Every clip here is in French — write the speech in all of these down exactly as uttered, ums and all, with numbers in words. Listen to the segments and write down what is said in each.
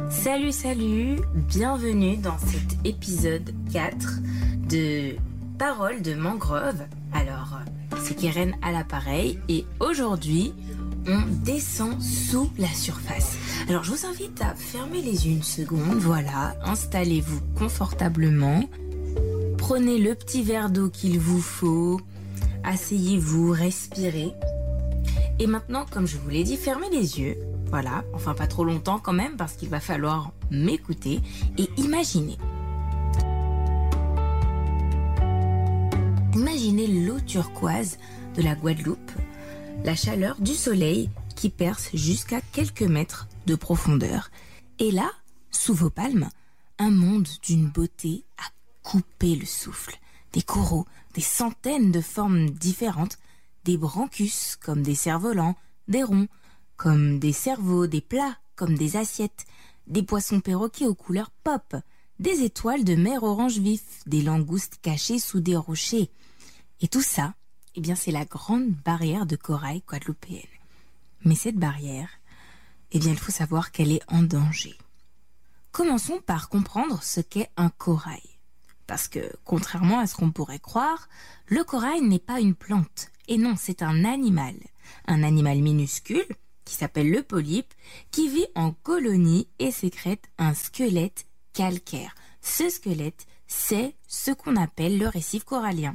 Salut, salut, bienvenue dans cet épisode quatre de Paroles de mangrove. Alors, c'est Keren à l'appareil et aujourd'hui, on descend sous la surface. Alors, je vous invite à fermer les yeux une seconde, voilà, installez-vous confortablement, prenez le petit verre d'eau qu'il vous faut, asseyez-vous, respirez. Et maintenant, comme je vous l'ai dit, fermez les yeux. Voilà, enfin pas trop longtemps quand même parce qu'il va falloir m'écouter et imaginer. Imaginez l'eau turquoise de la Guadeloupe, la chaleur du soleil qui perce jusqu'à quelques mètres de profondeur. Et là, sous vos palmes, un monde d'une beauté à couper le souffle. Des coraux, des centaines de formes différentes, des branchus comme des cerfs-volants, des ronds, comme des cerveaux, des plats, comme des assiettes, des poissons perroquets aux couleurs pop, des étoiles de mer orange vif, des langoustes cachées sous des rochers. Et tout ça, eh bien, c'est la grande barrière de corail guadeloupéenne. Mais cette barrière, eh bien, il faut savoir qu'elle est en danger. Commençons par comprendre ce qu'est un corail. Parce que, contrairement à ce qu'on pourrait croire, le corail n'est pas une plante. Et non, c'est un animal. Un animal minuscule, qui s'appelle le polype, qui vit en colonie et sécrète un squelette calcaire. Ce squelette, c'est ce qu'on appelle le récif corallien.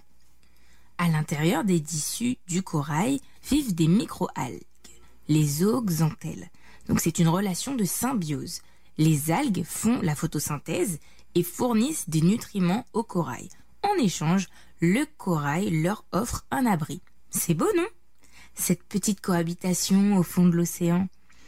À l'intérieur des tissus du corail vivent des micro-algues, les zooxanthelles. Donc c'est une relation de symbiose. Les algues font la photosynthèse et fournissent des nutriments au corail. En échange, le corail leur offre un abri. C'est beau, non ? Cette petite cohabitation au fond de l'océan.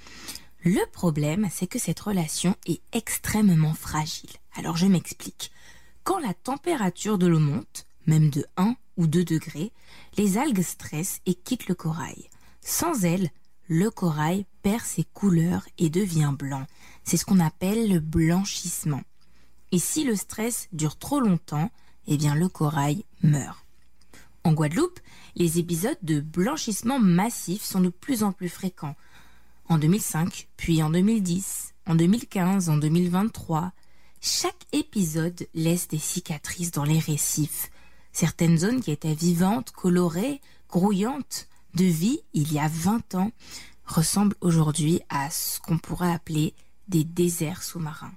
Le problème, c'est que cette relation est extrêmement fragile. Alors je m'explique. Quand la température de l'eau monte, même de un ou deux degrés, les algues stressent et quittent le corail. Sans elles, le corail perd ses couleurs et devient blanc. C'est ce qu'on appelle le blanchissement. Et si le stress dure trop longtemps, eh bien le corail meurt. En Guadeloupe, les épisodes de blanchissement massif sont de plus en plus fréquents. En deux mille cinq, puis en deux mille dix, en deux mille quinze, en deux mille vingt-trois, chaque épisode laisse des cicatrices dans les récifs. Certaines zones qui étaient vivantes, colorées, grouillantes de vie il y a vingt ans ressemblent aujourd'hui à ce qu'on pourrait appeler des déserts sous-marins.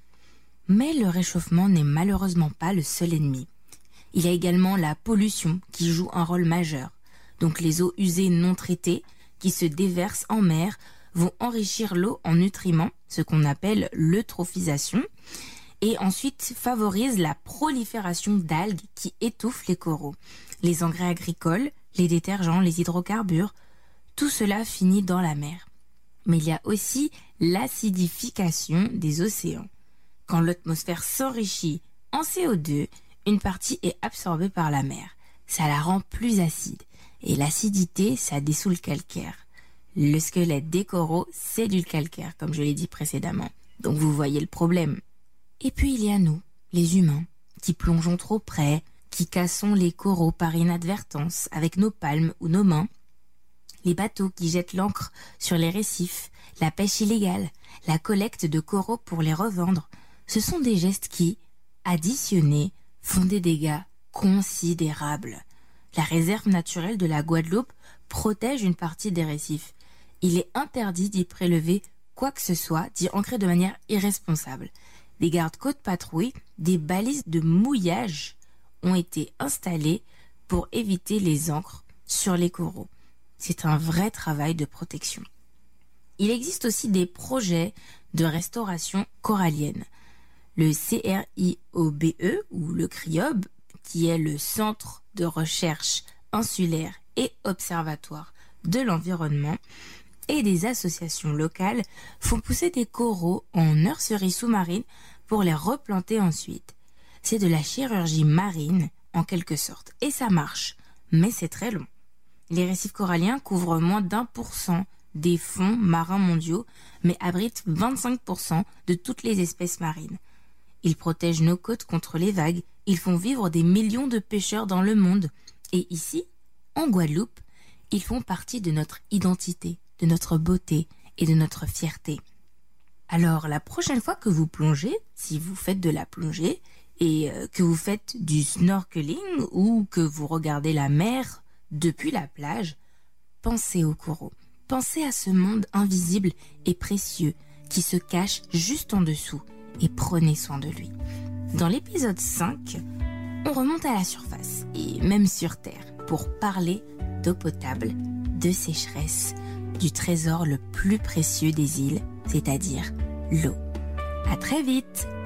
Mais le réchauffement n'est malheureusement pas le seul ennemi. Il y a également la pollution qui joue un rôle majeur. Donc les eaux usées non traitées qui se déversent en mer vont enrichir l'eau en nutriments, ce qu'on appelle l'eutrophisation, et ensuite favorisent la prolifération d'algues qui étouffent les coraux. Les engrais agricoles, les détergents, les hydrocarbures, tout cela finit dans la mer. Mais il y a aussi l'acidification des océans. Quand l'atmosphère s'enrichit en C O deux, une partie est absorbée par la mer. Ça la rend plus acide. Et l'acidité, ça dissout le calcaire. Le squelette des coraux, c'est du calcaire, comme je l'ai dit précédemment. Donc vous voyez le problème. Et puis il y a nous, les humains, qui plongeons trop près, qui cassons les coraux par inadvertance avec nos palmes ou nos mains, les bateaux qui jettent l'ancre sur les récifs, la pêche illégale, la collecte de coraux pour les revendre. Ce sont des gestes qui, additionnés, font des dégâts considérables. La réserve naturelle de la Guadeloupe protège une partie des récifs. Il est interdit d'y prélever quoi que ce soit, d'y ancrer de manière irresponsable. Des gardes-côtes patrouillent, des balises de mouillage ont été installées pour éviter les ancres sur les coraux. C'est un vrai travail de protection. Il existe aussi des projets de restauration corallienne. Le C R I O B E, ou le CRIOB, qui est le Centre de recherche insulaire et observatoire de l'environnement, et des associations locales font pousser des coraux en nurserie sous-marine pour les replanter ensuite. C'est de la chirurgie marine, en quelque sorte, et ça marche, mais c'est très long. Les récifs coralliens couvrent moins d'un pour cent des fonds marins mondiaux, mais abritent vingt-cinq pour cent de toutes les espèces marines. Ils protègent nos côtes contre les vagues, ils font vivre des millions de pêcheurs dans le monde. Et ici, en Guadeloupe, ils font partie de notre identité, de notre beauté et de notre fierté. Alors la prochaine fois que vous plongez, si vous faites de la plongée et que vous faites du snorkeling ou que vous regardez la mer depuis la plage, pensez aux coraux. Pensez à ce monde invisible et précieux qui se cache juste en dessous et prenez soin de lui. Dans l'épisode cinq, on remonte à la surface et même sur Terre pour parler d'eau potable, de sécheresse, du trésor le plus précieux des îles, c'est-à-dire l'eau. À très vite!